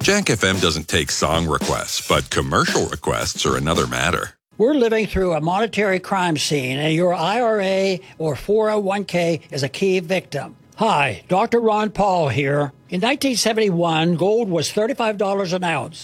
Jack FM doesn't take song requests, but commercial requests are another matter. We're living through a monetary crime scene, and your IRA or 401k is a key victim. Hi, Dr. Ron Paul here. In 1971, gold was $35 an ounce.